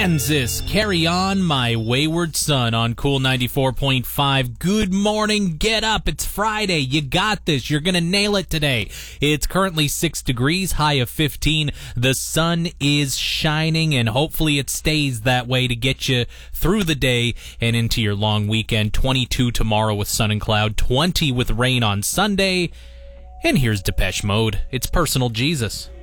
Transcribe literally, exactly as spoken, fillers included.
Kansas, Carry On, My Wayward Son on Cool ninety-four point five. Good morning, get up, it's Friday, you got this, you're gonna nail it today. It's currently six degrees, high of fifteen, the sun is shining, and hopefully it stays that way to get you through the day and into your long weekend. twenty-two tomorrow with sun and cloud, twenty with rain on Sunday, and here's Depeche Mode, it's Personal Jesus.